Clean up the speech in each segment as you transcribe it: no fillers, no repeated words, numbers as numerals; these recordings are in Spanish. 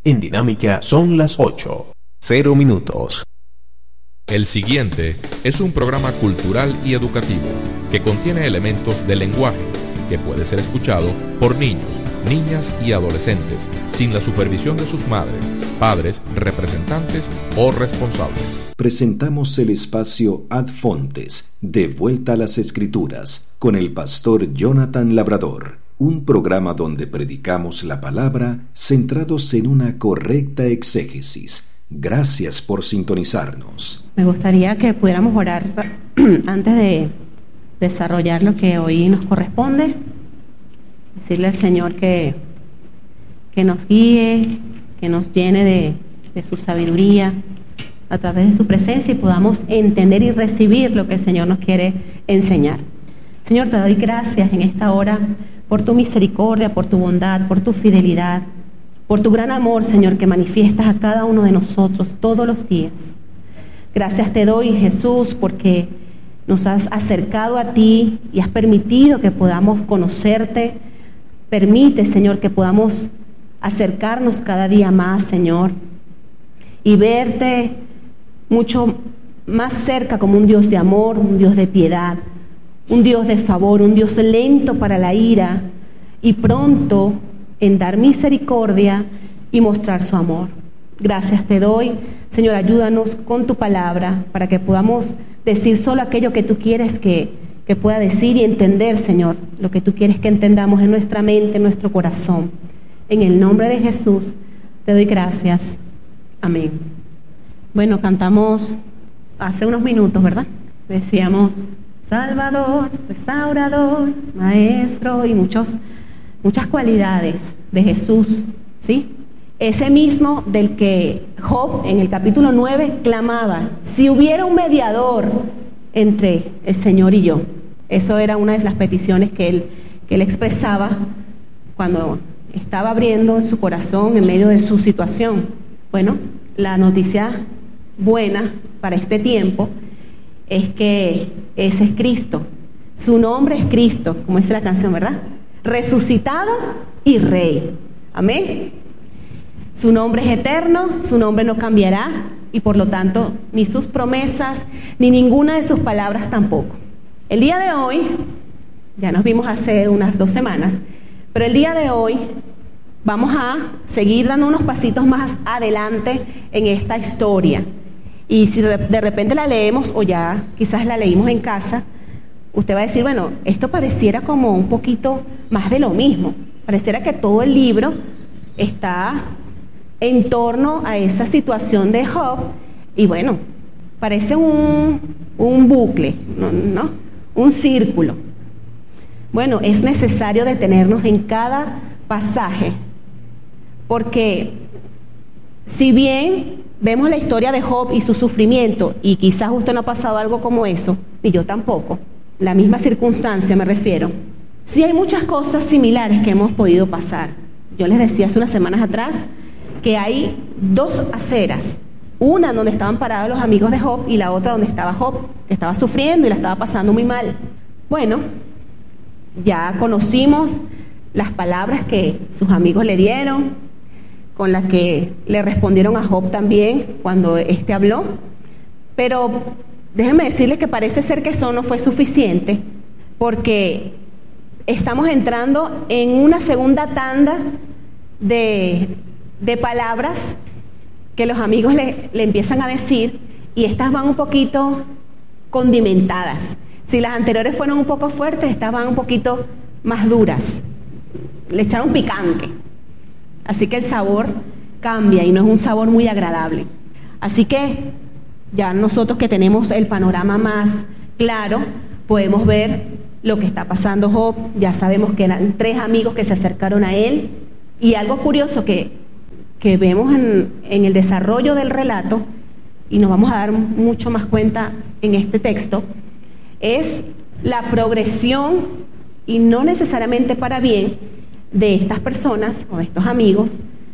En Dinámica son las 8:00. El siguiente es un programa cultural y educativo que contiene elementos del lenguaje que puede ser escuchado por niños, niñas y adolescentes sin la supervisión de sus madres, padres, representantes o responsables. Presentamos el espacio Ad Fontes, de Vuelta a las Escrituras, con el pastor Jonathan Labrador, un programa donde predicamos la palabra centrados en una correcta exégesis. Gracias por sintonizarnos. Me gustaría que pudiéramos orar antes de desarrollar lo que hoy nos corresponde. Decirle al Señor que nos guíe, que nos llene de su sabiduría a través de su presencia y podamos entender y recibir lo que el Señor nos quiere enseñar. Señor, te doy gracias en esta hora por tu misericordia, por tu bondad, por tu fidelidad, por tu gran amor, Señor, que manifiestas a cada uno de nosotros todos los días. Gracias te doy, Jesús, porque nos has acercado a ti y has permitido que podamos conocerte. Permite, Señor, que podamos acercarnos cada día más, Señor, y verte mucho más cerca como un Dios de amor, un Dios de piedad, un Dios de favor, un Dios lento para la ira y pronto en dar misericordia y mostrar su amor. Gracias te doy, Señor, ayúdanos con tu palabra para que podamos decir solo aquello que tú quieres que pueda decir y entender, Señor, lo que tú quieres que entendamos en nuestra mente, en nuestro corazón. En el nombre de Jesús te doy gracias. Amén. Bueno, cantamos hace unos minutos, ¿verdad? Decíamos Salvador, restaurador, maestro y muchas cualidades de Jesús, ¿sí? Ese mismo del que Job en el capítulo 9 clamaba, si hubiera un mediador entre el Señor y yo. Eso era una de las peticiones que él expresaba cuando estaba abriendo su corazón en medio de su situación. Bueno, la noticia buena para este tiempo es que ese es Cristo. Su nombre es Cristo, como dice la canción, ¿verdad? Resucitado y Rey. Amén. Su nombre es eterno, su nombre no cambiará y por lo tanto ni sus promesas ni ninguna de sus palabras tampoco. El día de hoy, ya nos vimos hace unas 2 semanas, pero el día de hoy vamos a seguir dando unos pasitos más adelante en esta historia. Y si de repente la leemos o ya quizás la leímos en casa, usted va a decir, bueno, esto pareciera como un poquito más de lo mismo. Pareciera que todo el libro está en torno a esa situación de Job y bueno, parece un bucle, ¿no? Un círculo. Bueno, es necesario detenernos en cada pasaje porque si bien vemos la historia de Job y su sufrimiento, y quizás usted no ha pasado algo como eso, ni yo tampoco, la misma circunstancia me refiero, sí hay muchas cosas similares que hemos podido pasar. Yo les decía hace unas semanas atrás que hay 2 aceras, una donde estaban parados los amigos de Job y la otra donde estaba Job, que estaba sufriendo y la estaba pasando muy mal. Bueno, ya conocimos las palabras que sus amigos le dieron, con las que le respondieron a Job también cuando éste habló, pero déjenme decirles que parece ser que eso no fue suficiente, porque estamos entrando en una segunda tanda de palabras que los amigos le empiezan a decir, y estas van un poquito condimentadas. Si las anteriores fueron un poco fuertes, estas van un poquito más duras, le echaron picante. Así que el sabor cambia y no es un sabor muy agradable. Así que ya nosotros que tenemos el panorama más claro, podemos ver lo que está pasando Job. Ya sabemos que eran 3 amigos que se acercaron a él. Y algo curioso que vemos en el desarrollo del relato, y nos vamos a dar mucho más cuenta en este texto, es la progresión, y no necesariamente para bien, de estas personas o de estos amigos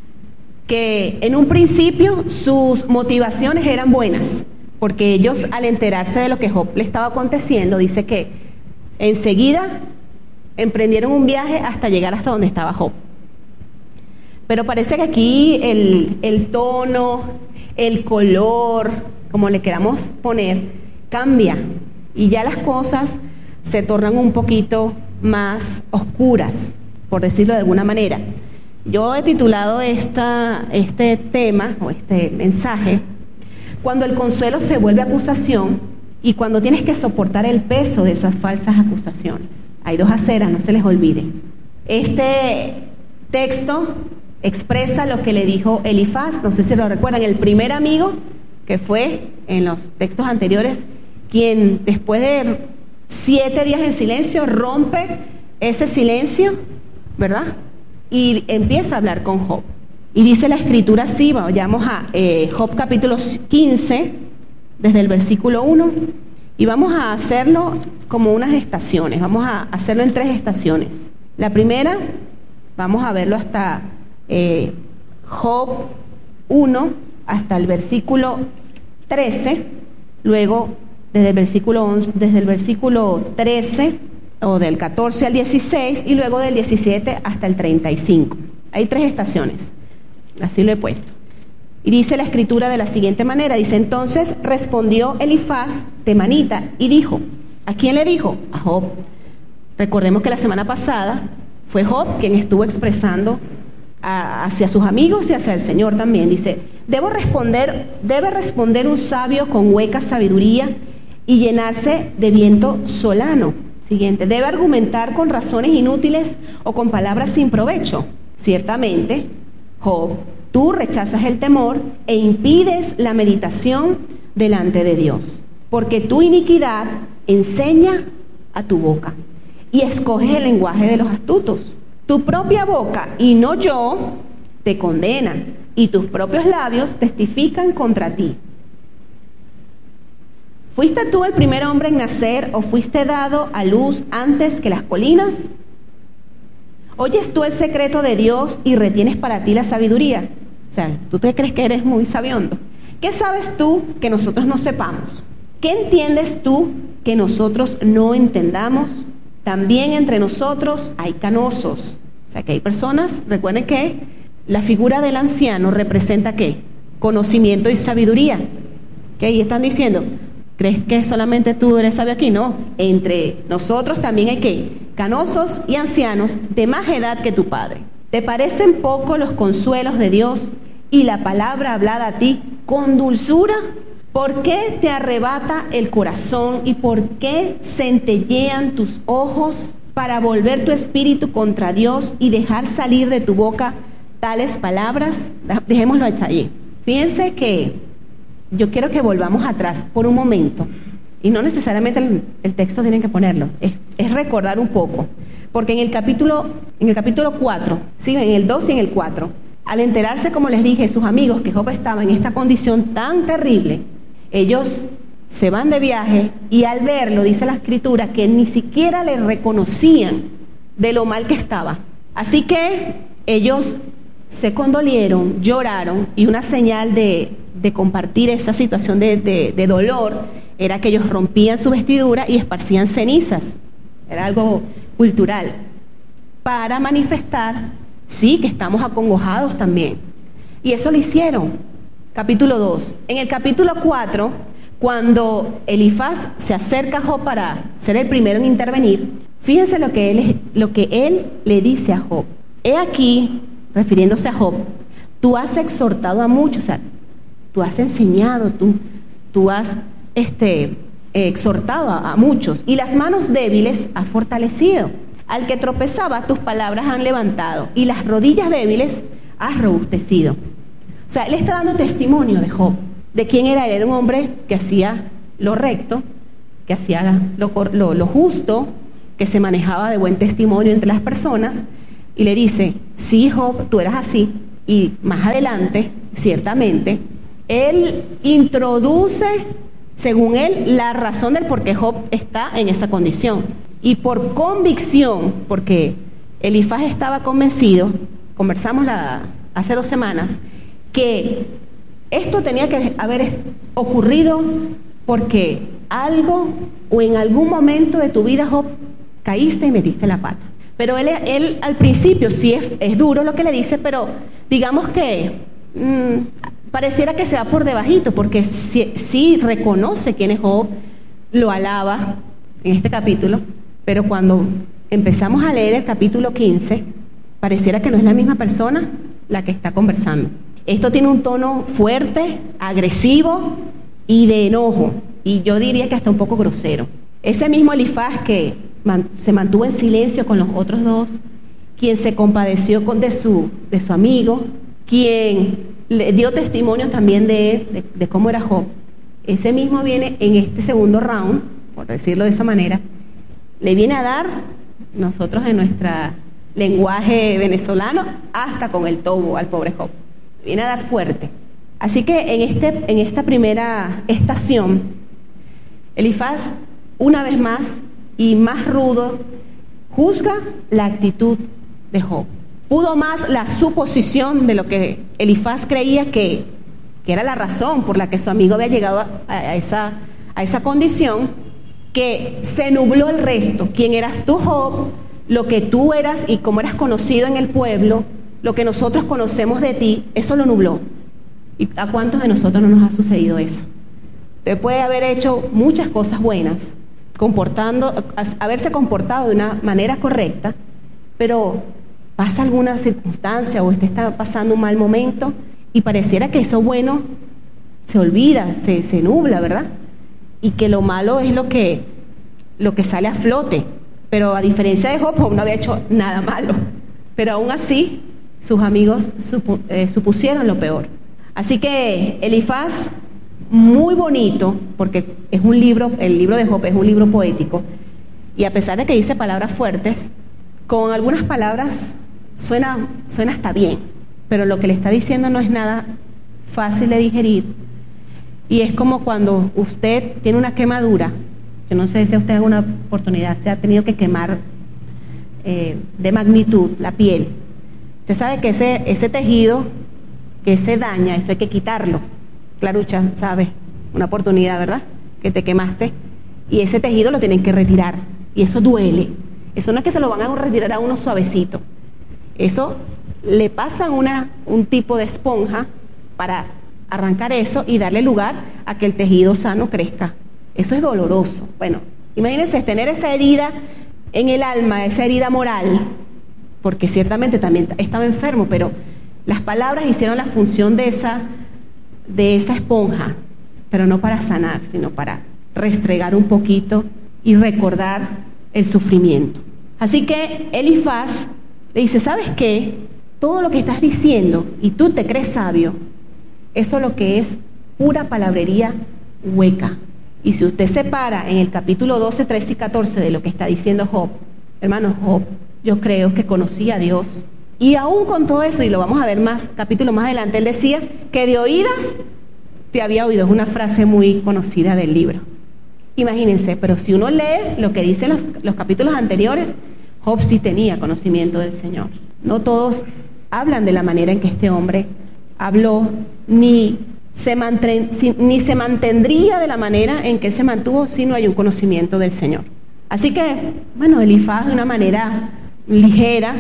que en un principio sus motivaciones eran buenas, porque ellos al enterarse de lo que Job le estaba aconteciendo, dice que enseguida emprendieron un viaje hasta llegar hasta donde estaba Job. Pero parece que aquí el tono, el color, como le queramos poner, cambia y ya las cosas se tornan un poquito más oscuras, por decirlo de alguna manera. Yo he titulado este tema o este mensaje, cuando el consuelo se vuelve acusación y cuando tienes que soportar el peso de esas falsas acusaciones. Hay dos aceras, no se les olvide. Este texto expresa lo que le dijo Elifaz, no sé si lo recuerdan, el primer amigo que fue en los textos anteriores, quien después de 7 días en silencio rompe ese silencio, ¿verdad? Y empieza a hablar con Job. Y dice la escritura así, vayamos a Job capítulo 15, desde el versículo 1, y vamos a hacerlo como unas estaciones, vamos a hacerlo en 3 estaciones. La primera, vamos a verlo hasta Job 1 hasta el versículo 13, luego desde el versículo 13 o del 14 al 16 y luego del 17 hasta el 35. Hay 3 estaciones, así lo he puesto. Y dice la escritura de la siguiente manera, dice: entonces respondió Elifaz temanita y dijo, ¿a quién le dijo? A Job. Recordemos que la semana pasada fue Job quien estuvo expresando hacia sus amigos y hacia el Señor también. Dice, debe responder un sabio con hueca sabiduría y llenarse de viento solano. Siguiente, debe argumentar con razones inútiles o con palabras sin provecho. Ciertamente, Job, tú rechazas el temor e impides la meditación delante de Dios, porque tu iniquidad enseña a tu boca y escoges el lenguaje de los astutos. Tu propia boca, y no yo, te condena, y tus propios labios testifican contra ti. ¿Fuiste tú el primer hombre en nacer o fuiste dado a luz antes que las colinas? ¿Oyes tú el secreto de Dios y retienes para ti la sabiduría? O sea, ¿tú te crees que eres muy sabiondo? ¿Qué sabes tú que nosotros no sepamos? ¿Qué entiendes tú que nosotros no entendamos? También entre nosotros hay canosos. O sea, que hay personas, recuerden que la figura del anciano representa ¿qué? Conocimiento y sabiduría. ¿Qué? Y están diciendo, ¿crees que solamente tú eres sabio aquí? No, entre nosotros también hay ¿qué? Canosos y ancianos de más edad que tu padre. ¿Te parecen poco los consuelos de Dios y la palabra hablada a ti con dulzura? ¿Por qué te arrebata el corazón y por qué centellean tus ojos para volver tu espíritu contra Dios y dejar salir de tu boca tales palabras? Dejémoslo hasta allí. Fíjense que yo quiero que volvamos atrás por un momento, y no necesariamente el texto tienen que ponerlo, es recordar un poco, porque en el capítulo 4, ¿sí? En el 2 y en el 4, al enterarse, como les dije, sus amigos que Job estaba en esta condición tan terrible, ellos se van de viaje y al verlo, dice la escritura, que ni siquiera le reconocían de lo mal que estaba. Así que ellos se condolieron, lloraron, y una señal de compartir esa situación de dolor era que ellos rompían su vestidura y esparcían cenizas. Era algo cultural para manifestar, sí, que estamos acongojados también. Y eso lo hicieron. Capítulo 2. En el capítulo 4, cuando Elifaz se acerca a Job para ser el primero en intervenir, fíjense lo que él le dice a Job. He aquí, refiriéndose a Job, tú has exhortado a muchos, o sea, tú has enseñado, tú has exhortado a muchos, y las manos débiles has fortalecido. Al que tropezaba, tus palabras han levantado, y las rodillas débiles has robustecido. O sea, él está dando testimonio de Job, de quién era él. Era un hombre que hacía lo recto, que hacía lo justo, que se manejaba de buen testimonio entre las personas, y le dice, sí, Job, tú eras así. Y más adelante, ciertamente, él introduce, según él, la razón del por qué Job está en esa condición. Y por convicción, porque Elifaz estaba convencido, conversamos hace 2 semanas, que esto tenía que haber ocurrido porque algo o en algún momento de tu vida, Job, caíste y metiste la pata. Pero él al principio sí es duro lo que le dice, pero digamos que pareciera que se va por debajito, porque sí reconoce quién es Job, lo alaba en este capítulo, pero cuando empezamos a leer el capítulo 15, pareciera que no es la misma persona la que está conversando. Esto tiene un tono fuerte, agresivo y de enojo, y yo diría que hasta un poco grosero. Ese mismo Elifaz que se mantuvo en silencio con los otros dos, quien se compadeció de su amigo, quien le dio testimonio también de cómo era Job, ese mismo viene en este segundo round, por decirlo de esa manera, le viene a dar, nosotros en nuestro lenguaje venezolano, hasta con el tobo al pobre Job, le viene a dar fuerte. Así que en esta primera estación, Elifaz, una vez más y más rudo, juzga la actitud de Job. Pudo más la suposición de lo que Elifaz creía que era la razón por la que su amigo había llegado a esa condición, que se nubló el resto. ¿Quién eras tú, Job? Lo que tú eras y cómo eras conocido en el pueblo, lo que nosotros conocemos de ti, eso lo nubló. ¿Y a cuántos de nosotros no nos ha sucedido eso? Usted puede haber hecho muchas cosas buenas, haberse comportado de una manera correcta, pero pasa alguna circunstancia o usted está pasando un mal momento y pareciera que eso bueno se olvida, se nubla, ¿verdad? Y que lo malo es lo que sale a flote. Pero a diferencia de Job, Job no había hecho nada malo, pero aún así sus amigos supusieron lo peor. Así que Elifaz, muy bonito, porque es un libro, el libro de Job es un libro poético, y a pesar de que dice palabras fuertes, con algunas palabras suena hasta bien, pero lo que le está diciendo no es nada fácil de digerir, y es como cuando usted tiene una quemadura. Yo no sé si usted en alguna oportunidad se ha tenido que quemar de magnitud la piel. Usted sabe que ese tejido que se daña, eso hay que quitarlo. Clarucha, ¿sabe? Una oportunidad, ¿verdad? Que te quemaste y ese tejido lo tienen que retirar y eso duele. Eso no es que se lo van a retirar a uno suavecito. Eso le pasan un tipo de esponja para arrancar eso y darle lugar a que el tejido sano crezca. Eso es doloroso. Bueno, imagínense tener esa herida en el alma, esa herida moral, porque ciertamente también estaba enfermo, pero las palabras hicieron la función de esa esponja, pero no para sanar, sino para restregar un poquito y recordar el sufrimiento. Así que Elifaz le dice, ¿sabes qué? Todo lo que estás diciendo y tú te crees sabio, eso es lo que es pura palabrería hueca. Y si usted se para en el capítulo 12, 13 y 14 de lo que está diciendo Job, hermano, Job, yo creo que conocía a Dios. Y aún con todo eso, y lo vamos a ver capítulo más adelante, él decía que de oídas te había oído. Es una frase muy conocida del libro. Imagínense, pero si uno lee lo que dicen los capítulos anteriores, Job sí tenía conocimiento del Señor. No todos hablan de la manera en que este hombre habló, ni se mantendría de la manera en que se mantuvo si no hay un conocimiento del Señor. Así que, bueno, Elifaz de una manera ligera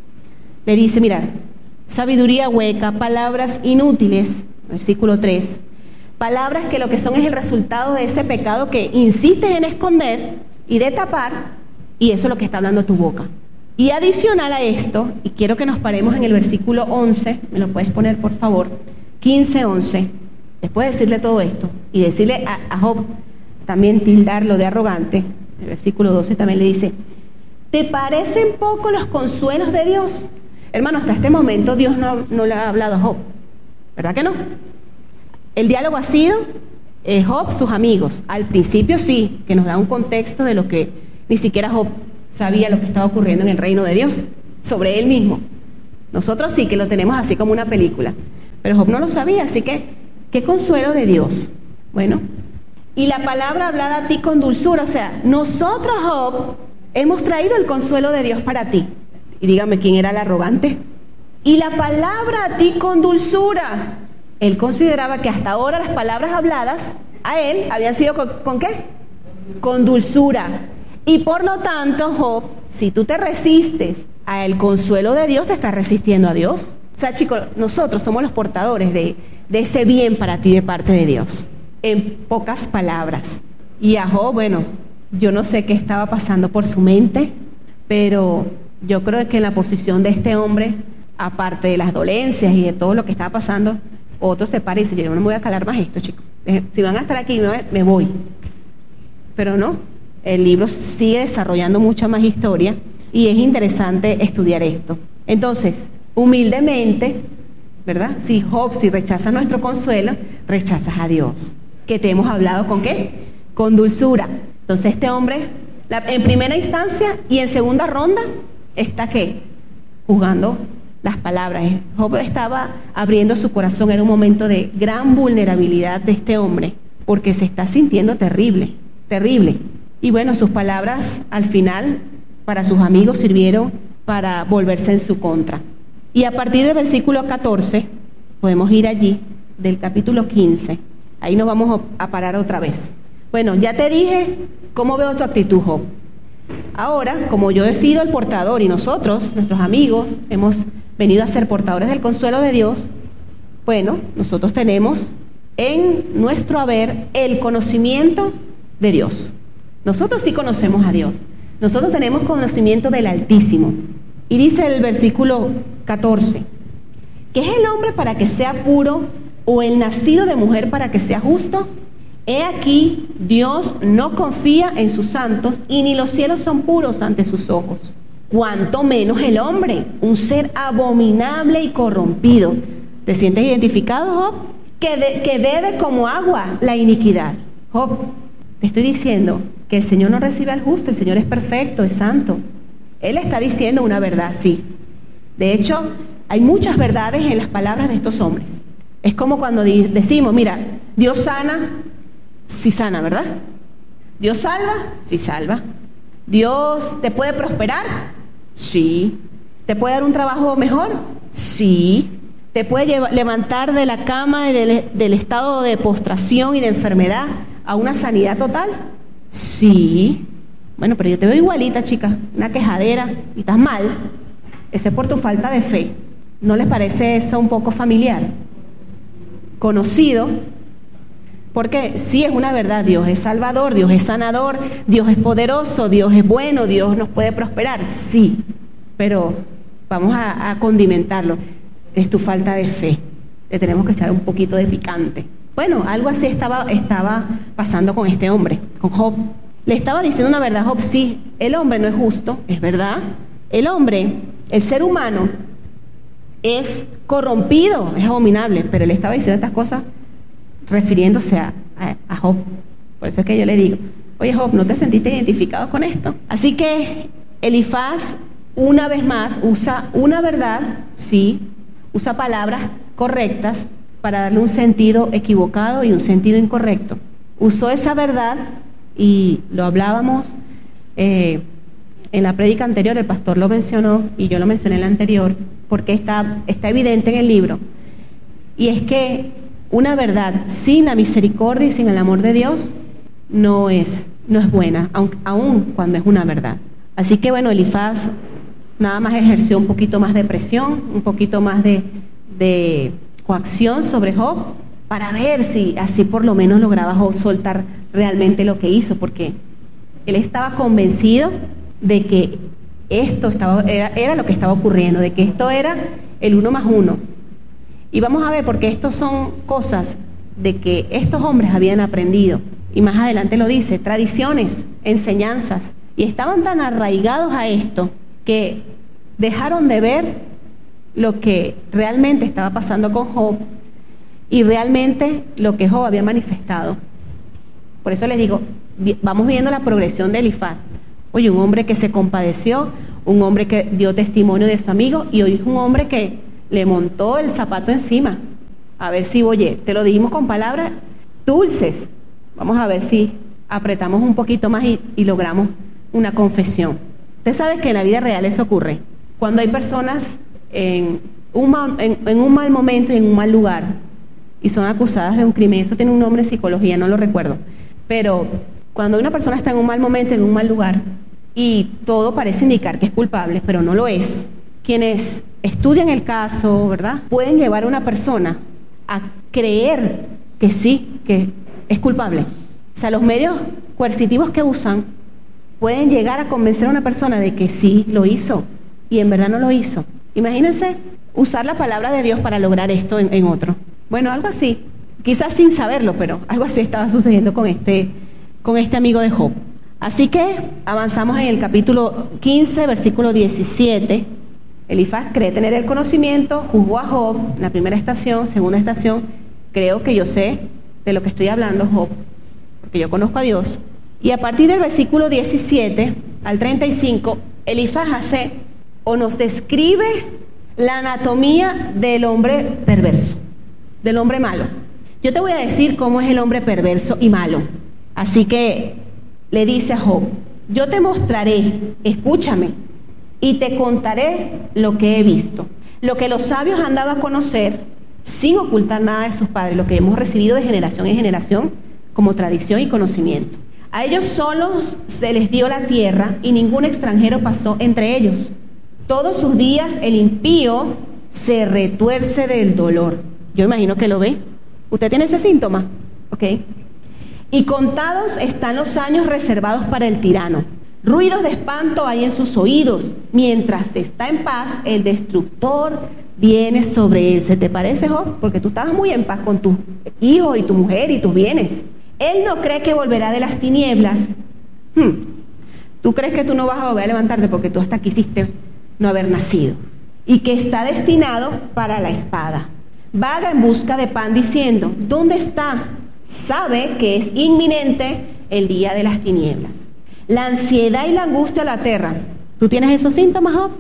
le dice, mira, sabiduría hueca, palabras inútiles, versículo 3, palabras que lo que son es el resultado de ese pecado que insistes en esconder y de tapar, y eso es lo que está hablando tu boca. Y adicional a esto, y quiero que nos paremos en el versículo 11, me lo puedes poner por favor, 15, 11, después de decirle todo esto, y decirle a Job, también tildarlo de arrogante, el versículo 12 también le dice, ¿te parecen poco los consuelos de Dios? Hermano, hasta este momento Dios no le ha hablado a Job, ¿verdad que no? El diálogo ha sido Job, sus amigos. Al principio sí, que nos da un contexto de lo que ni siquiera Job sabía lo que estaba ocurriendo en el reino de Dios, sobre él mismo. Nosotros sí que lo tenemos así como una película, pero Job no lo sabía, así que, ¿qué consuelo de Dios? Bueno, y la palabra hablada a ti con dulzura, o sea, nosotros, Job, hemos traído el consuelo de Dios para ti. Y dígame, ¿quién era el arrogante? Y la palabra a ti con dulzura. Él consideraba que hasta ahora las palabras habladas a él habían sido ¿con qué? Con dulzura. Y por lo tanto, Job si tú te resistes al consuelo de Dios, te estás resistiendo a Dios. O sea, chicos, nosotros somos los portadores de ese bien para ti de parte de Dios. En pocas palabras. Y a Job, bueno, yo no sé qué estaba pasando por su mente, pero yo creo que en la posición de este hombre, aparte de las dolencias y de todo lo que estaba pasando, otro se para y dice, yo no me voy a calar más esto, chicos. Si van a estar aquí, me voy. Pero no, el libro sigue desarrollando mucha más historia y es interesante estudiar esto. Entonces, humildemente, ¿verdad? Si Job, si rechazas nuestro consuelo, rechazas a Dios. Que te hemos hablado ¿con qué? Con dulzura. Entonces este hombre, en primera instancia y en segunda ronda, está ¿qué? Juzgando las palabras. Job estaba abriendo su corazón, era un momento de gran vulnerabilidad de este hombre, porque se está sintiendo terrible, terrible. Y bueno, sus palabras al final para sus amigos sirvieron para volverse en su contra. Y a partir del versículo 14, podemos ir allí, del capítulo 15, ahí nos vamos a parar otra vez. Bueno, ya te dije cómo veo tu actitud, Job. Ahora, como yo he sido el portador y nosotros, nuestros amigos, hemos venido a ser portadores del consuelo de Dios, bueno, nosotros tenemos en nuestro haber el conocimiento de Dios. Nosotros sí conocemos a Dios. Nosotros tenemos conocimiento del Altísimo. Y dice el versículo 14, ¿qué es el hombre para que sea puro o el nacido de mujer para que sea justo? He aquí, Dios no confía en sus santos y ni los cielos son puros ante sus ojos. Cuanto menos el hombre, un ser abominable y corrompido. ¿Te sientes identificado, Job? Que debe como agua la iniquidad. Job, te estoy diciendo que el Señor no recibe al justo, el Señor es perfecto, es santo. Él está diciendo una verdad, sí. De hecho, hay muchas verdades en las palabras de estos hombres. Es como cuando decimos, mira, Dios sana, sí sana, ¿verdad? Dios salva, sí salva. Dios te puede prosperar, sí. ¿Te puede dar un trabajo mejor? Sí. ¿Te puede levantar de la cama y del estado de postración y de enfermedad a una sanidad total? Sí. Bueno, pero yo te veo igualita, chica, una quejadera y estás mal. Ese es por tu falta de fe. ¿No les parece eso un poco familiar? Conocido, porque sí es una verdad, Dios es salvador, Dios es sanador, Dios es poderoso, Dios es bueno, Dios nos puede prosperar, sí, pero vamos a condimentarlo, es tu falta de fe, le tenemos que echar un poquito de picante. Bueno, algo así estaba pasando con este hombre, con Job. Le estaba diciendo una verdad, Job, sí, el hombre no es justo, es verdad, el hombre, el ser humano, es corrompido, es abominable, pero él estaba diciendo estas cosas refiriéndose a Job. Por eso es que yo le digo, oye Job, ¿no te sentiste identificado con esto? Así que Elifaz, una vez más, usa una verdad, sí, usa palabras correctas para darle un sentido equivocado y un sentido incorrecto. Usó esa verdad y lo hablábamos en la prédica anterior, el pastor lo mencionó y yo lo mencioné en la anterior, porque está evidente en el libro, y es que una verdad sin la misericordia y sin el amor de Dios no es buena, aun cuando es una verdad. Así que bueno, Elifaz nada más ejerció un poquito más de presión, un poquito más de coacción sobre Job, para ver si así por lo menos lograba Job soltar realmente lo que hizo, porque él estaba convencido de que esto era lo que estaba ocurriendo, de que esto era el 1 más 1. Y vamos a ver, porque estos son cosas de que estos hombres habían aprendido, y más adelante lo dice, tradiciones, enseñanzas, y estaban tan arraigados a esto que dejaron de ver lo que realmente estaba pasando con Job y realmente lo que Job había manifestado. Por eso les digo, vamos viendo la progresión de Elifaz. Oye, un hombre que se compadeció, un hombre que dio testimonio de su amigo, y hoy es un hombre que le montó el zapato encima. A ver si, oye, te lo dijimos con palabras dulces. Vamos a ver si apretamos un poquito más y logramos una confesión. Usted sabe que en la vida real eso ocurre. Cuando hay personas en un mal momento y en un mal lugar y son acusadas de un crimen, eso tiene un nombre en psicología, no lo recuerdo, pero cuando una persona está en un mal momento, en un mal lugar, y todo parece indicar que es culpable, pero no lo es. Quienes estudian el caso, ¿verdad?, pueden llevar a una persona a creer que sí, que es culpable. O sea, los medios coercitivos que usan pueden llegar a convencer a una persona de que sí lo hizo y en verdad no lo hizo. Imagínense usar la palabra de Dios para lograr esto en otro. Bueno, algo así, quizás sin saberlo, pero algo así estaba sucediendo con este amigo de Job. Así que avanzamos en el capítulo 15, versículo 17. Elifaz cree tener el conocimiento, juzgó a Job en la primera estación, segunda estación. Creo que yo sé de lo que estoy hablando, Job, porque yo conozco a Dios. Y a partir del versículo 17 al 35, Elifaz hace o nos describe la anatomía del hombre perverso, del hombre malo. Yo te voy a decir cómo es el hombre perverso y malo. Así que le dice a Job, yo te mostraré, escúchame, y te contaré lo que he visto, lo que los sabios han dado a conocer, sin ocultar nada de sus padres, lo que hemos recibido de generación en generación como tradición y conocimiento. A ellos solos se les dio la tierra y ningún extranjero pasó entre ellos. Todos sus días el impío se retuerce del dolor. Yo imagino que lo ve. ¿Usted tiene ese síntoma? ¿Ok? Y contados están los años reservados para el tirano. Ruidos de espanto hay en sus oídos. Mientras está en paz, el destructor viene sobre él. ¿Se te parece, Job? Porque tú estabas muy en paz con tus hijos y tu mujer y tus bienes. Él no cree que volverá de las tinieblas. ¿Tú crees que tú no vas a volver a levantarte porque tú hasta quisiste no haber nacido? Y que está destinado para la espada. Vaga en busca de pan diciendo, ¿dónde está? Sabe que es inminente el día de las tinieblas. La ansiedad y la angustia la aterran. ¿Tú tienes esos síntomas, Job?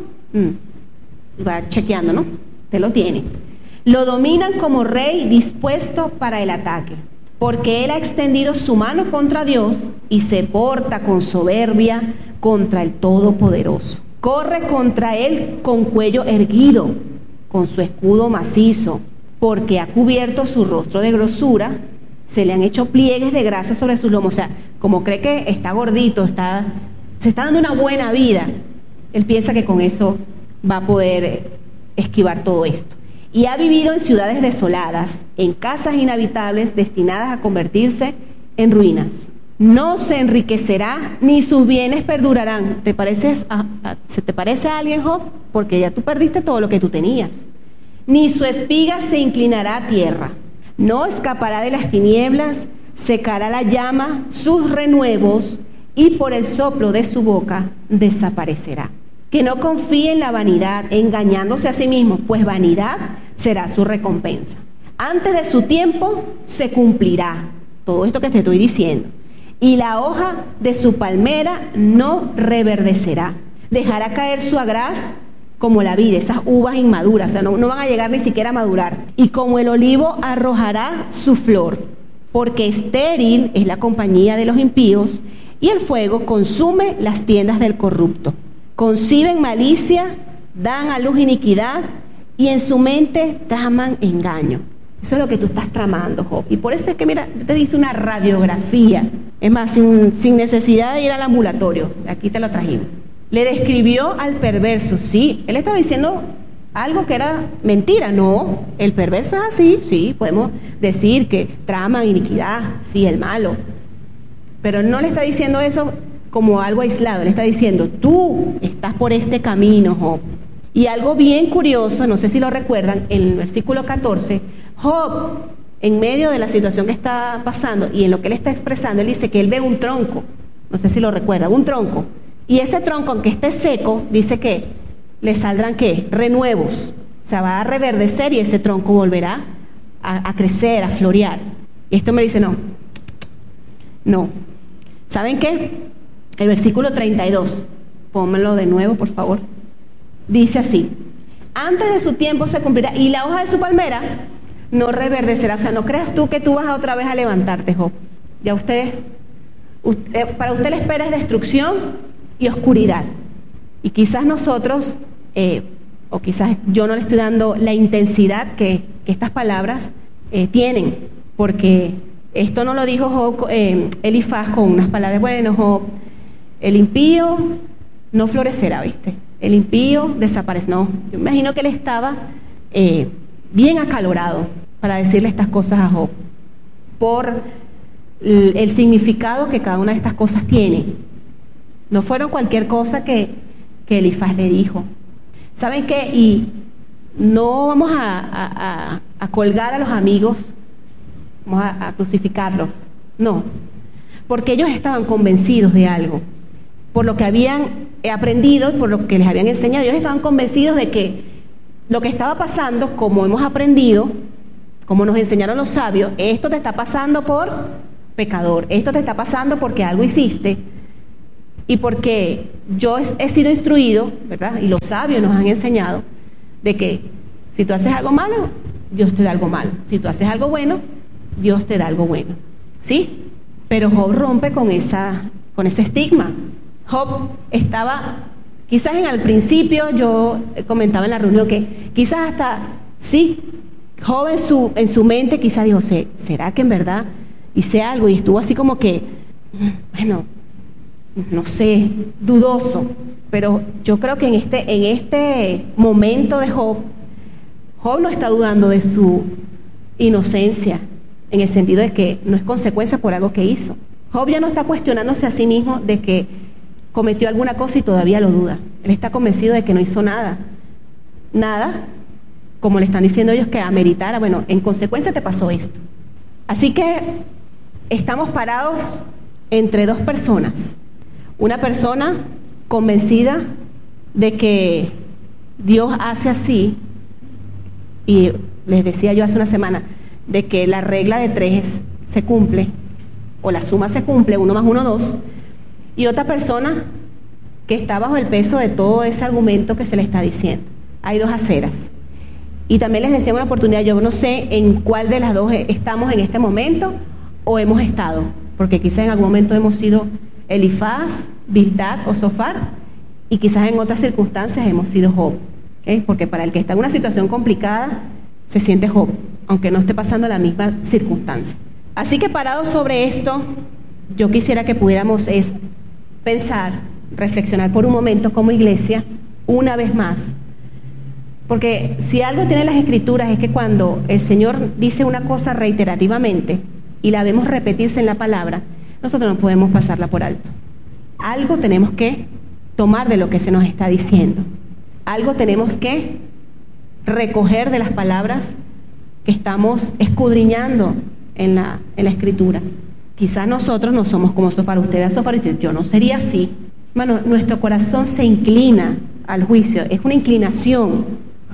Va chequeando, ¿no? Te lo tiene. Lo dominan como rey dispuesto para el ataque, porque él ha extendido su mano contra Dios y se porta con soberbia contra el Todopoderoso. Corre contra él con cuello erguido, con su escudo macizo, porque ha cubierto su rostro de grosura, se le han hecho pliegues de grasa sobre sus lomos. O sea, como cree que está gordito, se está dando una buena vida, él piensa que con eso va a poder esquivar todo esto. Y ha vivido en ciudades desoladas, en casas inhabitables destinadas a convertirse en ruinas. No se enriquecerá, ni sus bienes perdurarán. ¿Se te parece a alguien, Job? Porque ya tú perdiste todo lo que tú tenías. Ni su espiga se inclinará a tierra. No escapará de las tinieblas, secará la llama, sus renuevos, y por el soplo de su boca desaparecerá. Que no confíe en la vanidad, engañándose a sí mismo, pues vanidad será su recompensa. Antes de su tiempo se cumplirá todo esto que te estoy diciendo. Y la hoja de su palmera no reverdecerá. Dejará caer su agraz como la vid, esas uvas inmaduras, o sea, no van a llegar ni siquiera a madurar. Y como el olivo arrojará su flor, porque estéril es la compañía de los impíos, y el fuego consume las tiendas del corrupto. Conciben malicia, dan a luz iniquidad, y en su mente traman engaño. Eso es lo que tú estás tramando, Job. Y por eso es que, mira, te dice una radiografía. Es más, sin necesidad de ir al ambulatorio. Aquí te lo trajimos. Le describió al perverso. Sí, él estaba diciendo algo que era mentira. No, el perverso es así. Sí, podemos decir que traman iniquidad. Sí, el malo. Pero no le está diciendo eso como algo aislado. Le está diciendo, tú estás por este camino, Job. Y algo bien curioso, no sé si lo recuerdan, en el versículo 14, Job, en medio de la situación que está pasando y en lo que él está expresando, él dice que él ve un tronco, no sé si lo recuerdan, un tronco, y ese tronco, aunque esté seco, dice que le saldrán, ¿qué? Renuevos, o sea, va a reverdecer y ese tronco volverá a crecer, a florear. Y esto me dice, no, ¿saben qué? El versículo 32, pónmelo de nuevo, por favor, dice así, antes de su tiempo se cumplirá, y la hoja de su palmera no reverdecerá. O sea, no creas tú que tú vas otra vez a levantarte, Job. Ya para usted la espera es destrucción y oscuridad. Y quizás nosotros, o quizás yo no le estoy dando la intensidad que estas palabras tienen, porque esto no lo dijo Job, Elifaz con unas palabras, bueno, Job, el impío no florecerá, ¿viste? El impío desaparece. No, yo me imagino que él estaba bien acalorado para decirle estas cosas a Job, por el significado que cada una de estas cosas tiene. No fueron cualquier cosa que Elifaz le dijo. ¿Saben qué? Y no vamos a colgar a los amigos, vamos a crucificarlos, no, porque ellos estaban convencidos de algo, por lo que habían aprendido, por lo que les habían enseñado. Ellos estaban convencidos de que lo que estaba pasando, como hemos aprendido, como nos enseñaron los sabios, esto te está pasando por pecador, esto te está pasando porque algo hiciste, y porque yo he sido instruido, ¿verdad? Y los sabios nos han enseñado de que si tú haces algo malo, Dios te da algo malo. Si tú haces algo bueno, Dios te da algo bueno. ¿Sí? Pero Job rompe con ese estigma. Job estaba, quizás al principio, yo comentaba en la reunión que quizás hasta, sí, Job en su mente quizás dijo, ¿será que en verdad hice algo? Y estuvo así como que, bueno, no sé, dudoso. Pero yo creo que en este momento de Job no está dudando de su inocencia, en el sentido de que no es consecuencia por algo que hizo. Job ya no está cuestionándose a sí mismo de que cometió alguna cosa y todavía lo duda. Él está convencido de que no hizo nada, como le están diciendo ellos, que ameritara, bueno, en consecuencia te pasó esto. Así que estamos parados entre dos personas. Una persona convencida de que Dios hace así, y les decía yo hace una semana, de que la regla de 3 se cumple, o la suma se cumple, 1 más 1, 2, y otra persona que está bajo el peso de todo ese argumento que se le está diciendo. Hay dos aceras. Y también les decía una oportunidad, yo no sé en cuál de las dos estamos en este momento, o hemos estado, porque quizás en algún momento hemos sido Elifaz, Bildad o Zofar, y quizás en otras circunstancias hemos sido Job, ¿okay? Porque para el que está en una situación complicada se siente Job, aunque no esté pasando la misma circunstancia. Así que parados sobre esto, yo quisiera que pudiéramos pensar, reflexionar por un momento como iglesia, una vez más, porque si algo tienen las Escrituras es que cuando el Señor dice una cosa reiterativamente y la vemos repetirse en la palabra, nosotros no podemos pasarla por alto. Algo tenemos que tomar de lo que se nos está diciendo. Algo tenemos que recoger de las palabras que estamos escudriñando en la Escritura. Quizás nosotros no somos como Zofar. Usted ve a Zofar y dice, yo no sería así. Hermano, nuestro corazón se inclina al juicio. Es una inclinación.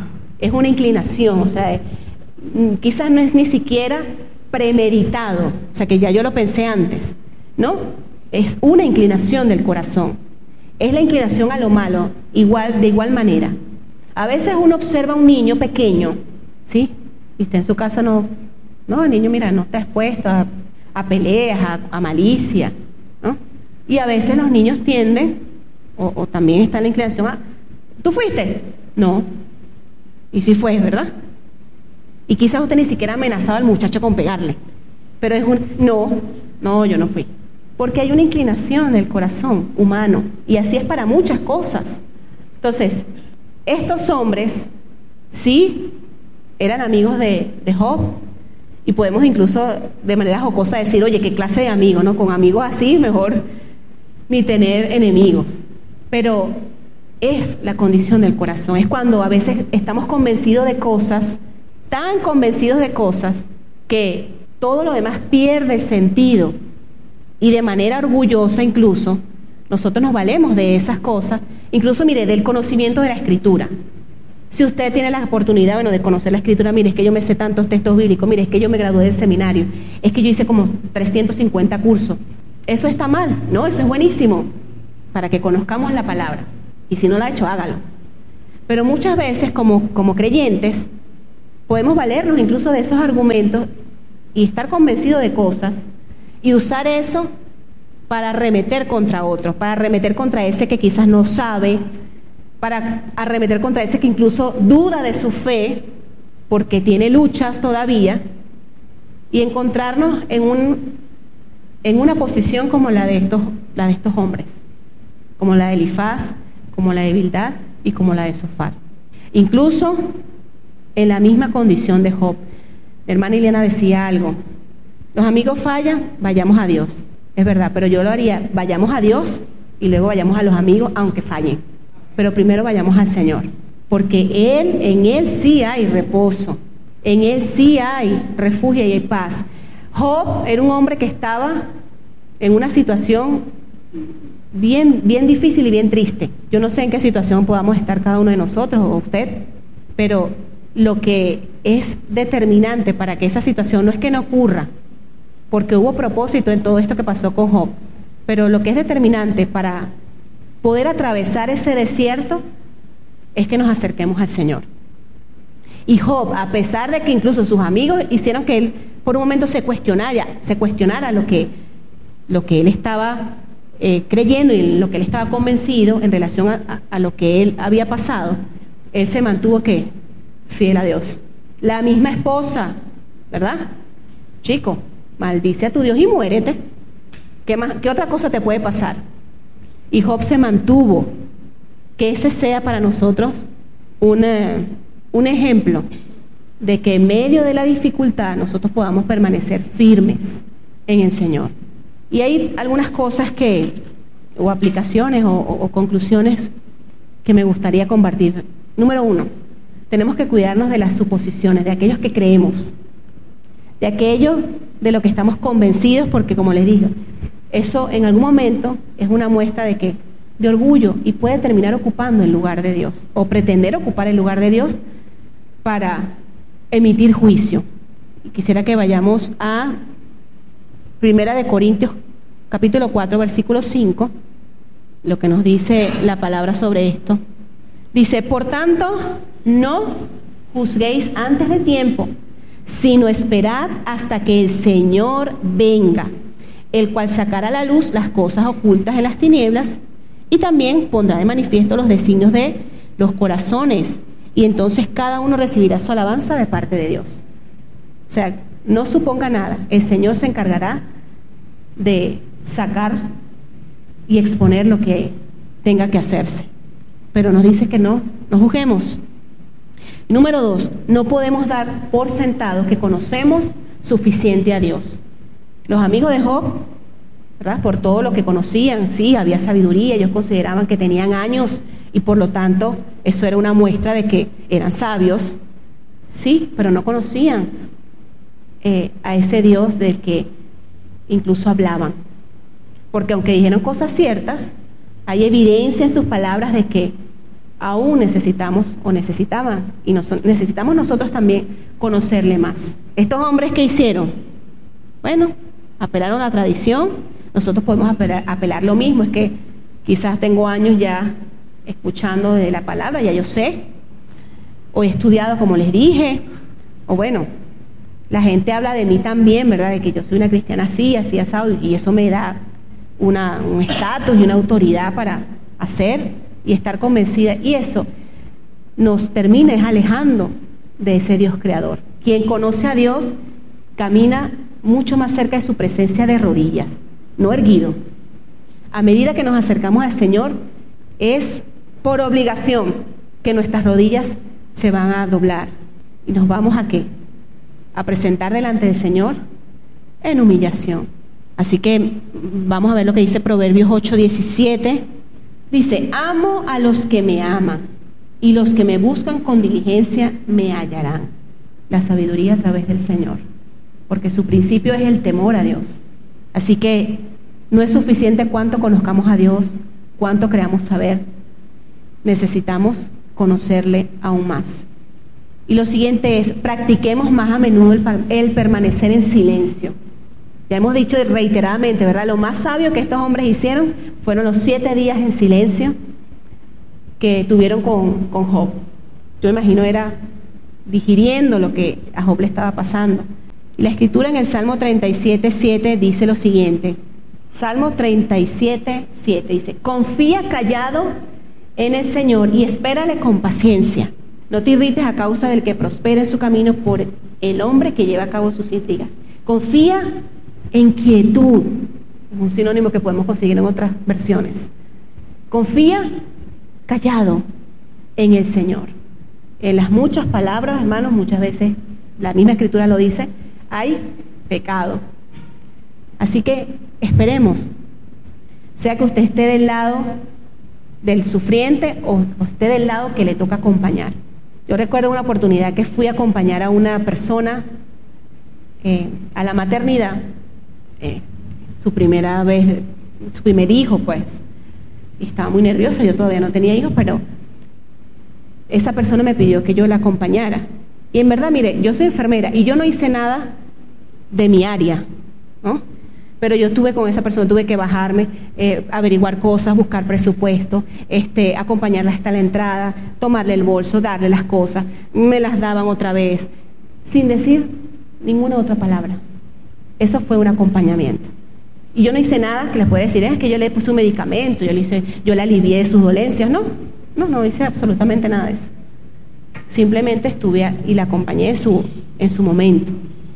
O sea, quizás no es ni siquiera premeditado. O sea, que ya yo lo pensé antes. ¿No? Es una inclinación del corazón. Es la inclinación a lo malo, de igual manera. A veces uno observa a un niño pequeño, ¿sí? Y está en su casa, no, el niño, mira, no está expuesto a peleas, a malicia, ¿no? Y a veces los niños tienden, o también está la inclinación a, ¿tú fuiste? No. Y sí fue, ¿verdad? Y quizás usted ni siquiera amenazaba al muchacho con pegarle, pero es no, yo no fui. Porque hay una inclinación del corazón humano, y así es para muchas cosas. Entonces, estos hombres sí eran amigos de Job, y podemos incluso de manera jocosa decir, oye, qué clase de amigo, ¿no? Con amigos así mejor ni tener enemigos. Pero es la condición del corazón, es cuando a veces estamos convencidos de cosas, tan convencidos de cosas, que todo lo demás pierde sentido, y de manera orgullosa incluso, nosotros nos valemos de esas cosas, incluso, mire, del conocimiento de la Escritura. Si usted tiene la oportunidad, de conocer la Escritura, mire, es que yo me sé tantos textos bíblicos, mire, es que yo me gradué del seminario, es que yo hice como 350 cursos. Eso está mal, ¿no? Eso es buenísimo, para que conozcamos la palabra. Y si no lo ha hecho, hágalo. Pero muchas veces, como creyentes, podemos valernos incluso de esos argumentos y estar convencidos de cosas, y usar eso para arremeter contra otros, para arremeter contra ese que quizás no sabe, para arremeter contra ese que incluso duda de su fe, porque tiene luchas todavía, y encontrarnos en una posición como la de estos hombres. como la de Elifaz, como la de Bildad y como la de Zofar. Incluso en la misma condición de Job. Mi hermana Ileana decía algo: los amigos fallan, vayamos a Dios. Es verdad, pero yo lo haría: vayamos a Dios y luego vayamos a los amigos, aunque fallen. Pero primero vayamos al Señor, porque en Él sí hay reposo, en Él sí hay refugio y hay paz. Job era un hombre que estaba en una situación bien difícil y bien triste. Yo no sé en qué situación podamos estar cada uno de nosotros o usted, pero lo que es determinante para que esa situación no es que no ocurra, porque hubo propósito en todo esto que pasó con Job, pero lo que es determinante para poder atravesar ese desierto es que nos acerquemos al Señor. Y Job, a pesar de que incluso sus amigos hicieron que él por un momento se cuestionara lo que él estaba creyendo y en lo que él estaba convencido en relación a lo que él había pasado, él se mantuvo fiel a Dios. La misma esposa, ¿verdad? Chico, maldice a tu Dios y muérete. ¿Qué otra cosa te puede pasar? Y Job se mantuvo. Que ese sea para nosotros un ejemplo de que en medio de la dificultad nosotros podamos permanecer firmes en el Señor. Y hay algunas cosas o aplicaciones o conclusiones que me gustaría compartir. Número 1, tenemos que cuidarnos de las suposiciones, de aquellos que creemos, de aquello de lo que estamos convencidos, porque como les digo, eso en algún momento es una muestra de orgullo y puede terminar ocupando el lugar de Dios o pretender ocupar el lugar de Dios para emitir juicio. Y quisiera que vayamos a 1 Corintios capítulo 4 versículo 5, lo que nos dice la palabra sobre esto. Dice: por tanto, no juzguéis antes de tiempo, sino esperad hasta que el Señor venga, el cual sacará a la luz las cosas ocultas en las tinieblas y también pondrá de manifiesto los designios de los corazones, y entonces cada uno recibirá su alabanza de parte de Dios. O sea, no suponga nada, el Señor se encargará de sacar y exponer lo que tenga que hacerse, pero nos dice que no juzguemos. Número 2, no podemos dar por sentado que conocemos suficiente a Dios. Los amigos de Job, ¿verdad?, por todo lo que conocían, sí, había sabiduría, ellos consideraban que tenían años y por lo tanto eso era una muestra de que eran sabios, sí, pero no conocían a ese Dios del que incluso hablaban, porque aunque dijeron cosas ciertas, hay evidencia en sus palabras de que aún necesitamos o necesitaban y necesitamos nosotros también conocerle más. Estos hombres, ¿qué hicieron? Bueno, apelaron a la tradición. Nosotros podemos apelar lo mismo, es que quizás tengo años ya escuchando de la palabra, ya yo sé, o he estudiado como les dije, o bueno, la gente habla de mí también, ¿verdad?, de que yo soy una cristiana así, asado, y eso me da un estatus y una autoridad para hacer y estar convencida, y eso nos termina alejando de ese Dios creador. Quien conoce a Dios camina mucho más cerca de su presencia de rodillas, no erguido. A medida que nos acercamos al Señor, es por obligación que nuestras rodillas se van a doblar y nos vamos a ¿qué? A presentar delante del Señor en humillación. Así que vamos a ver lo que dice Proverbios 8:17. Dice: amo a los que me aman, y los que me buscan con diligencia me hallarán. La sabiduría a través del Señor, porque su principio es el temor a Dios. Así que no es suficiente cuánto conozcamos a Dios, cuánto creamos saber. Necesitamos conocerle aún más. Y lo siguiente es: practiquemos más a menudo el permanecer en silencio. Ya hemos dicho reiteradamente, ¿verdad? Lo más sabio que estos hombres hicieron fueron los 7 días en silencio que tuvieron con Job. Yo imagino era digiriendo lo que a Job le estaba pasando. Y la escritura en el Salmo 37:7 dice lo siguiente. Salmo 37:7 dice: confía callado en el Señor y espérale con paciencia. No te irrites a causa del que prospera en su camino, por el hombre que lleva a cabo sus intrigas. Confía en quietud, es un sinónimo que podemos conseguir en otras versiones. Confía callado en el Señor. En las muchas palabras, hermanos, muchas veces la misma Escritura lo dice, hay pecado. Así que esperemos, sea que usted esté del lado del sufriente o esté del lado que le toca acompañar. Yo recuerdo una oportunidad que fui a acompañar a una persona a la maternidad, su primera vez, su primer hijo, pues, y estaba muy nerviosa. Yo todavía no tenía hijos, pero esa persona me pidió que yo la acompañara. Y en verdad, mire, yo soy enfermera y yo no hice nada de mi área, ¿no? Pero yo estuve con esa persona, tuve que bajarme, averiguar cosas, buscar presupuesto, acompañarla hasta la entrada, tomarle el bolso, darle las cosas, me las daban otra vez, sin decir ninguna otra palabra. Eso fue un acompañamiento. Y yo no hice nada que les pueda decir, es que yo le puse un medicamento, yo le alivié sus dolencias. No hice absolutamente nada de eso. Simplemente estuve y la acompañé en su momento.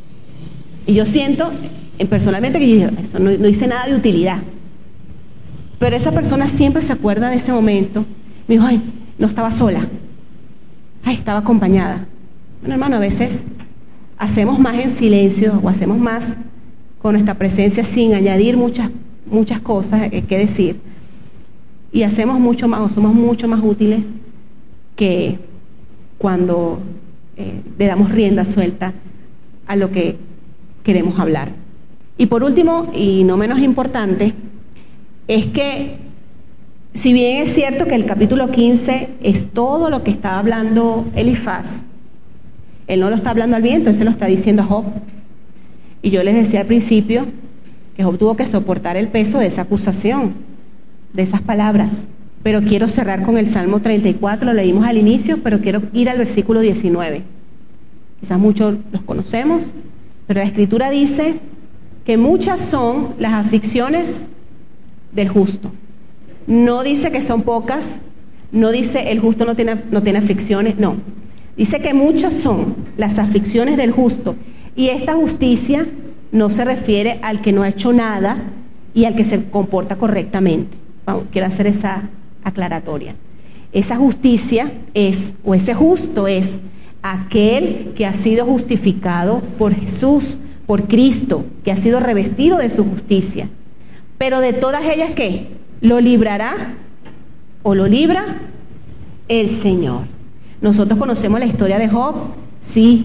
Y yo siento personalmente que yo dije, eso no hice nada de utilidad. Pero esa persona siempre se acuerda de ese momento. Me dijo, ay, no estaba sola. Ay, estaba acompañada. Bueno, hermano, a veces hacemos más en silencio o hacemos más con nuestra presencia sin añadir muchas cosas que decir. Y hacemos mucho más, o somos mucho más útiles que cuando le damos rienda suelta a lo que queremos hablar. Y por último, y no menos importante, es que si bien es cierto que el capítulo 15 es todo lo que está hablando Elifaz, él no lo está hablando al viento, él se lo está diciendo a Job. Y yo les decía al principio que Job tuvo que soportar el peso de esa acusación, de esas palabras. Pero quiero cerrar con el Salmo 34, lo leímos al inicio, pero quiero ir al versículo 19. Quizás muchos los conocemos, pero la Escritura dice que muchas son las aflicciones del justo. No dice que son pocas, no dice el justo no tiene aflicciones, no. Dice que muchas son las aflicciones del justo, y esta justicia no se refiere al que no ha hecho nada y al que se comporta correctamente. Quiero hacer esa aclaratoria. Esa justicia o ese justo es aquel que ha sido justificado por Jesús, por Cristo, que ha sido revestido de su justicia. Pero de todas ellas, ¿qué? Lo librará o lo libra el Señor. Nosotros conocemos la historia de Job. Sí,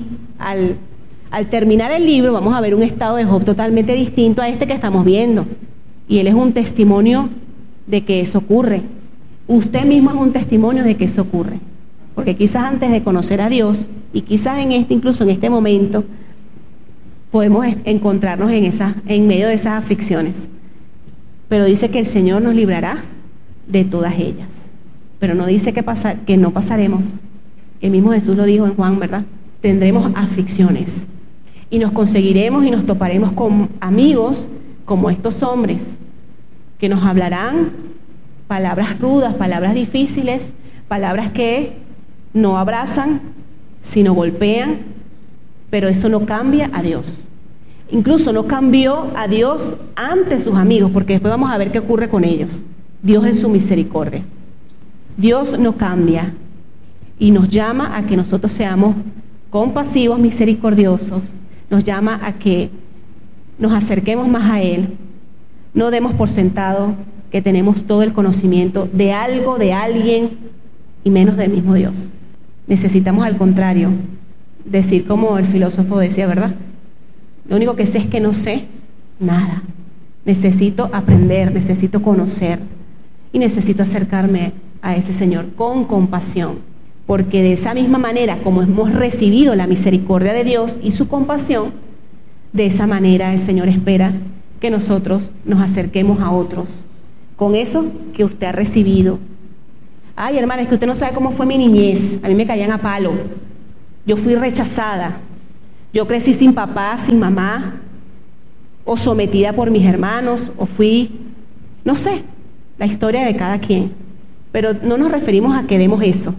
al terminar el libro vamos a ver un estado de Job totalmente distinto a este que estamos viendo. Y él es un testimonio de que eso ocurre. Usted mismo es un testimonio de que eso ocurre. Porque quizás antes de conocer a Dios, y quizás incluso en este momento, podemos encontrarnos en medio de esas aflicciones. Pero dice que el Señor nos librará de todas ellas. Pero no dice que no pasaremos. El mismo Jesús lo dijo en Juan, ¿verdad? Tendremos aflicciones. Y nos conseguiremos y nos toparemos con amigos como estos hombres, que nos hablarán palabras rudas, palabras difíciles, palabras que no abrazan, sino golpean, pero eso no cambia a Dios. Incluso no cambió a Dios ante sus amigos, porque después vamos a ver qué ocurre con ellos. Dios en su misericordia. Dios no cambia y nos llama a que nosotros seamos compasivos, misericordiosos, nos llama a que nos acerquemos más a Él. No demos por sentado que tenemos todo el conocimiento de algo, de alguien, y menos del mismo Dios. Necesitamos, al contrario, decir como el filósofo decía, ¿verdad? Lo único que sé es que no sé nada. Necesito aprender, necesito conocer y necesito acercarme a ese Señor con compasión, porque de esa misma manera como hemos recibido la misericordia de Dios y su compasión, de esa manera el Señor espera que nosotros nos acerquemos a otros con eso que usted ha recibido. Ay, hermana, es que usted no sabe cómo fue mi niñez. A mí me caían a palo. Yo fui rechazada. Yo crecí sin papá, sin mamá, o sometida por mis hermanos, o fui, no sé, la historia de cada quien. Pero no nos referimos a que demos eso.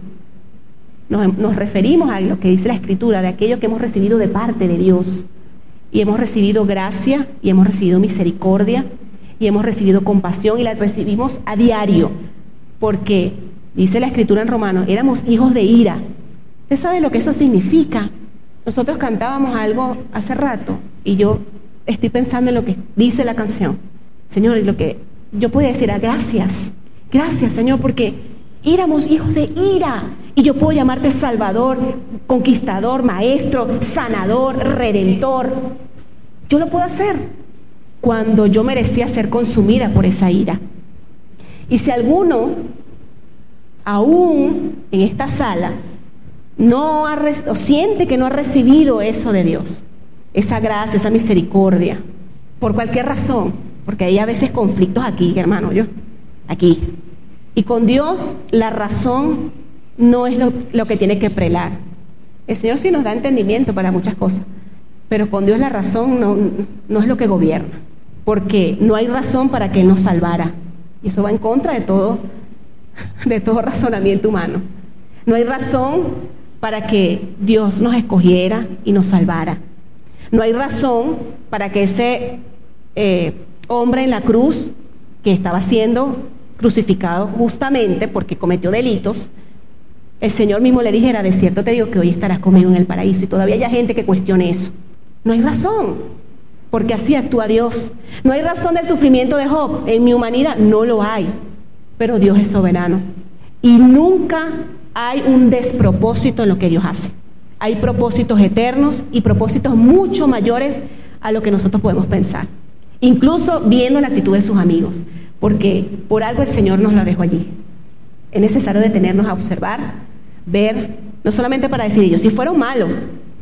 Nos referimos a lo que dice la Escritura, de aquello que hemos recibido de parte de Dios. Y hemos recibido gracia, y hemos recibido misericordia, y hemos recibido compasión, y la recibimos a diario. porque dice la Escritura en Romanos, éramos hijos de ira. ¿Usted sabe lo que eso significa? Nosotros cantábamos algo hace rato y yo estoy pensando en lo que dice la canción. Señor, y lo que yo podía decir era gracias, Señor, porque éramos hijos de ira. Y yo puedo llamarte Salvador, Conquistador, Maestro, Sanador, Redentor. Yo lo puedo hacer cuando yo merecía ser consumida por esa ira. Y si alguno, aún en esta sala, no o siente que no ha recibido eso de Dios, esa gracia, esa misericordia, por cualquier razón, porque hay a veces conflictos aquí, hermano, aquí. Y con Dios la razón no es lo que tiene que prelar. El Señor sí nos da entendimiento para muchas cosas, pero con Dios la razón no es lo que gobierna, porque no hay razón para que Él nos salvara. Y eso va en contra de todo razonamiento humano. No hay razón para que Dios nos escogiera y nos salvara. No hay razón para que ese hombre en la cruz, que estaba siendo crucificado justamente porque cometió delitos, el Señor mismo le dijera, de cierto te digo que hoy estarás conmigo en el paraíso. Y todavía hay gente que cuestione eso. No hay razón, porque así actúa Dios. No hay razón del sufrimiento de Job. En mi humanidad no lo hay, pero Dios es soberano. Y nunca hay un despropósito en lo que Dios hace. Hay propósitos eternos y propósitos mucho mayores a lo que nosotros podemos pensar. Incluso viendo la actitud de sus amigos, porque por algo el Señor nos la dejó allí. Es necesario detenernos a observar, ver, no solamente para decir ellos, si fueron malos,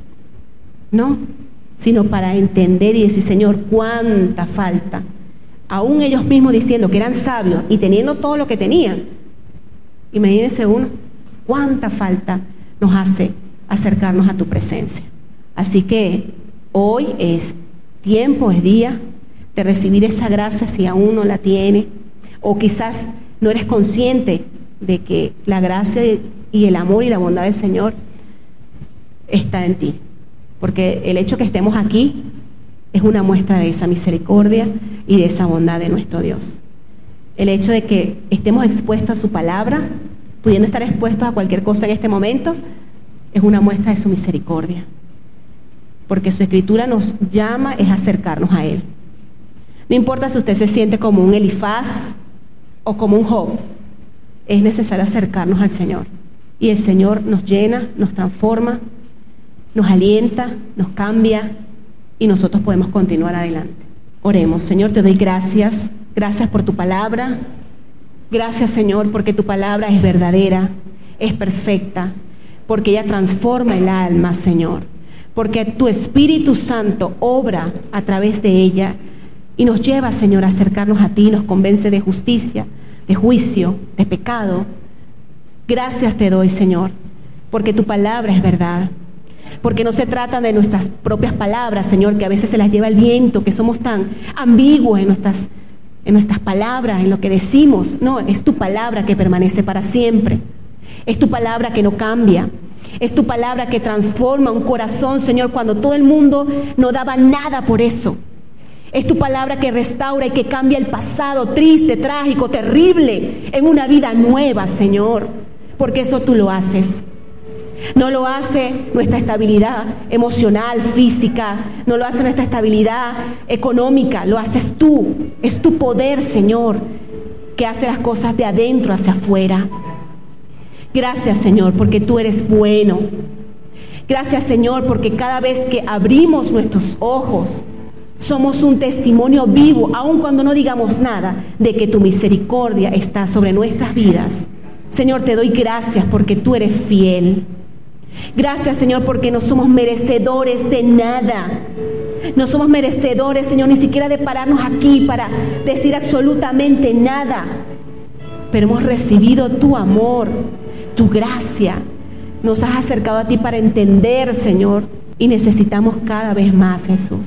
no, sino para entender y decir, Señor, cuánta falta. Aún ellos mismos diciendo que eran sabios y teniendo todo lo que tenían, imagínense uno, cuánta falta nos hace acercarnos a tu presencia. Así que hoy es tiempo, es día de recibir esa gracia si aún no la tiene, o quizás no eres consciente de que la gracia y el amor y la bondad del Señor está en ti, porque el hecho que estemos aquí es una muestra de esa misericordia y de esa bondad de nuestro Dios. El hecho de que estemos expuestos a su palabra, pudiendo estar expuestos a cualquier cosa en este momento, es una muestra de su misericordia, porque su Escritura nos llama es acercarnos a Él. No importa si usted se siente como un Elifaz o como un Job, es necesario acercarnos al Señor. Y el Señor nos llena, nos transforma, nos alienta, nos cambia y nosotros podemos continuar adelante. Oremos. Señor, te doy gracias. Gracias por tu palabra. Gracias, Señor, porque tu palabra es verdadera, es perfecta, porque ella transforma el alma, Señor. Porque tu Espíritu Santo obra a través de ella y nos lleva, Señor, a acercarnos a ti, nos convence de justicia, de juicio, de pecado. Gracias te doy, Señor, porque tu palabra es verdad. Porque no se trata de nuestras propias palabras, Señor, que a veces se las lleva el viento, que somos tan ambiguos en nuestras palabras, en lo que decimos. No, es tu palabra que permanece para siempre. Es tu palabra que no cambia. Es tu palabra que transforma un corazón, Señor, cuando todo el mundo no daba nada por eso. Es tu palabra que restaura y que cambia el pasado triste, trágico, terrible, en una vida nueva, Señor. Porque eso tú lo haces. No lo hace nuestra estabilidad emocional, física, no lo hace nuestra estabilidad económica, lo haces tú. Es tu poder, Señor, que hace las cosas de adentro hacia afuera. Gracias, Señor, porque tú eres bueno. Gracias, Señor, porque cada vez que abrimos nuestros ojos, somos un testimonio vivo, aun cuando no digamos nada, de que tu misericordia está sobre nuestras vidas. Señor, te doy gracias porque tú eres fiel. Gracias, Señor, porque no somos merecedores de nada. No somos merecedores, Señor, ni siquiera de pararnos aquí para decir absolutamente nada. Pero hemos recibido tu amor, tu gracia. Nos has acercado a ti para entender, Señor, y necesitamos cada vez más, Jesús.